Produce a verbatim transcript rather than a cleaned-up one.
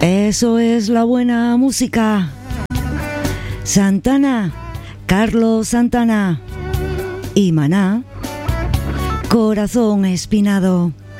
Eso es la buena música. Santana, Carlos Santana y Maná, Corazón Espinado.